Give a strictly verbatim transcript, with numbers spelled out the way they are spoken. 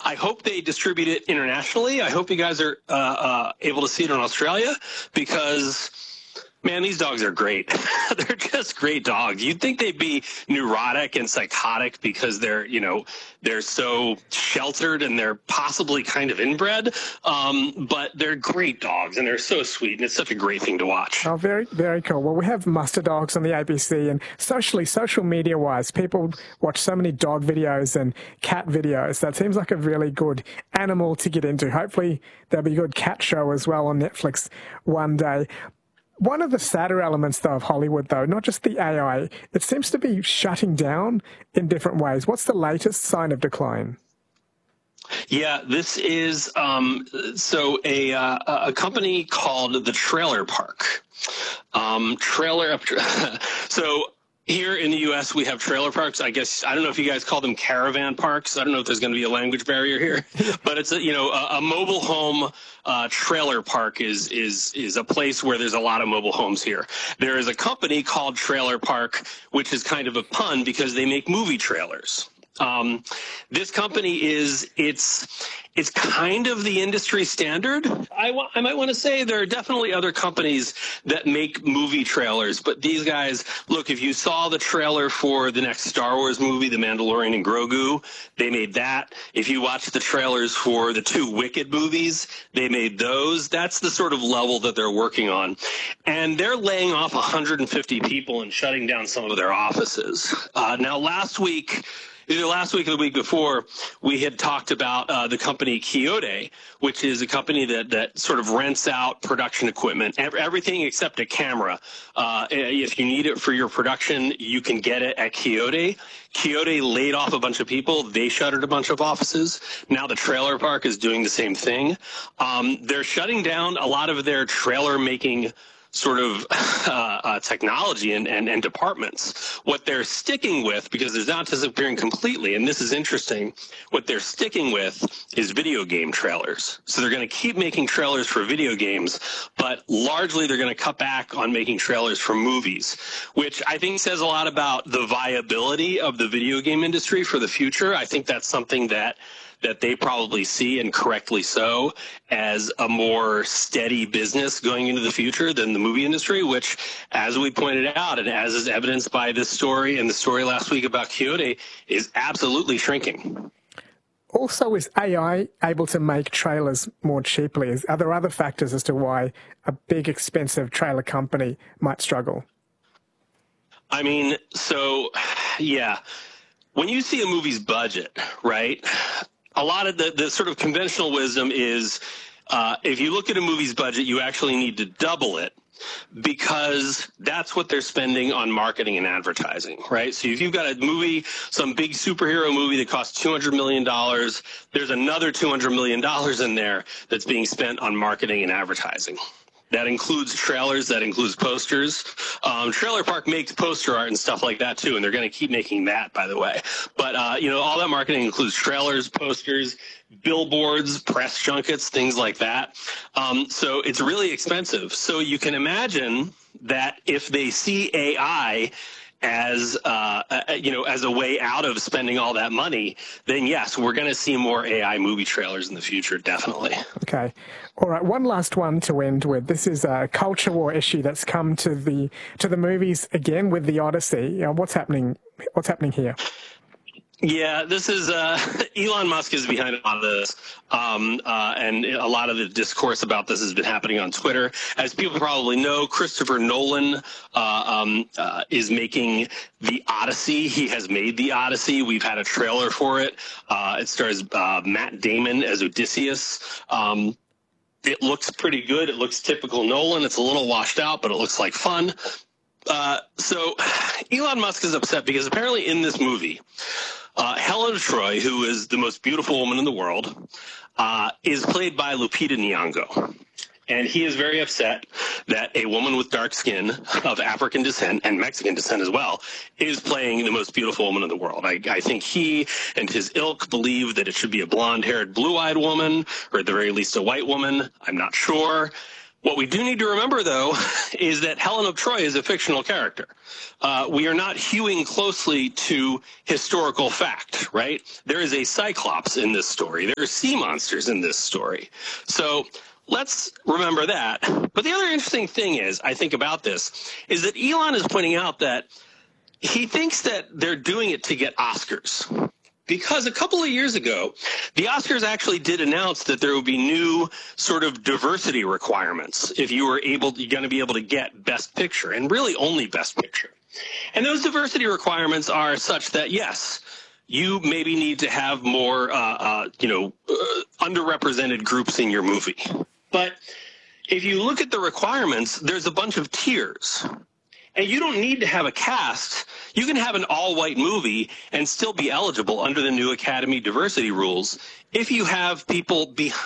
I hope they distribute it internationally. I hope you guys are uh, uh, able to see it in Australia because, man, these dogs are great. They're just great dogs. You'd think they'd be neurotic and psychotic because they're, you know, they're so sheltered and they're possibly kind of inbred. Um, but they're great dogs and they're so sweet. And it's such a great thing to watch. Oh, very, very cool. Well, we have Muster Dogs on the A B C, and socially, social media-wise, people watch so many dog videos and cat videos. That seems like a really good animal to get into. Hopefully, there'll be a good cat show as well on Netflix one day. One of the sadder elements, though, of Hollywood, though, not just the A I, it seems to be shutting down in different ways. What's the latest sign of decline? Yeah, this is um, so a uh, a company called the Trailer Park. Um, trailer so. Here in the U S, we have trailer parks. I guess, I don't know if you guys call them caravan parks. I don't know if there's going to be a language barrier here, but it's a, you know, a, a mobile home uh, trailer park is, is, is a place where there's a lot of mobile homes here. There is a company called Trailer Park, which is kind of a pun because they make movie trailers. Um, this company is, it's, it's kind of the industry standard. I, I might want to say there are definitely other companies that make movie trailers, but these guys, look, if you saw the trailer for the next Star Wars movie, The Mandalorian and Grogu, they made that. If you watch the trailers for the two Wicked movies, they made those. That's the sort of level that they're working on. And they're laying off one hundred fifty people and shutting down some of their offices. Uh, now, last week, Either last week or the week before, we had talked about uh, the company Quixote, which is a company that, that sort of rents out production equipment, everything except a camera. Uh, if you need it for your production, you can get it at Quixote. Quixote laid off a bunch of people. They shuttered a bunch of offices. Now the trailer park is doing the same thing. Um, they're shutting down a lot of their trailer making sort of uh, uh, technology and, and, and departments. What they're sticking with, because they're not disappearing completely, and this is interesting, what they're sticking with is video game trailers. So they're going to keep making trailers for video games, but largely they're going to cut back on making trailers for movies, which I think says a lot about the viability of the video game industry for the future. I think that's something that that they probably see, and correctly so, as a more steady business going into the future than the movie industry, which, as we pointed out, and as is evidenced by this story and the story last week about Quixote, is absolutely shrinking. Also, is A I able to make trailers more cheaply? Are there other factors as to why a big, expensive trailer company might struggle? I mean, so, yeah. When you see a movie's budget, right, a lot of the, the sort of conventional wisdom is uh, if you look at a movie's budget, you actually need to double it because that's what they're spending on marketing and advertising, right? So if you've got a movie, some big superhero movie that costs two hundred million dollars, there's another two hundred million dollars in there that's being spent on marketing and advertising. That includes trailers, that includes posters. Um, Trailer Park makes poster art and stuff like that too, and they're going to keep making that, by the way. But, uh, you know, all that marketing includes trailers, posters, billboards, press junkets, things like that. Um, so it's really expensive. So you can imagine that if they see A I as uh, uh, you know, as a way out of spending all that money, then yes, we're going to see more A I movie trailers in the future, definitely. Okay. All right, one last one to end with. This is a culture war issue that's come to the to the movies again with the Odyssey. You know, what's happening? What's happening here? Yeah, this is uh, Elon Musk is behind a lot of this, um, uh, and a lot of the discourse about this has been happening on Twitter. As people probably know, Christopher Nolan uh, um, uh, is making the Odyssey. He has made the Odyssey. We've had a trailer for it. Uh, it stars uh, Matt Damon as Odysseus. Um, it looks pretty good. It looks typical Nolan. It's a little washed out, but it looks like fun. Uh, so Elon Musk is upset because apparently in this movie, Uh, Helen of Troy, who is the most beautiful woman in the world, uh, is played by Lupita Nyong'o. And he is very upset that a woman with dark skin of African descent and Mexican descent as well is playing the most beautiful woman in the world. I, I think he and his ilk believe that it should be a blonde-haired, blue-eyed woman, or at the very least a white woman. I'm not sure. What we do need to remember, though, is that Helen of Troy is a fictional character. Uh, we are not hewing closely to historical fact, right? There is a Cyclops in this story. There are sea monsters in this story. So let's remember that. But the other interesting thing is, I think about this, is that Elon is pointing out that he thinks that they're doing it to get Oscars. Because a couple of years ago, the Oscars actually did announce that there would be new sort of diversity requirements if you were able to, you're going to be able to get Best Picture, and really only Best Picture. And those diversity requirements are such that, yes, you maybe need to have more, uh, uh, you know, uh, underrepresented groups in your movie. But if you look at the requirements, there's a bunch of tiers. And you don't need to have a cast. You can have an all-white movie and still be eligible under the new Academy diversity rules if you have people behind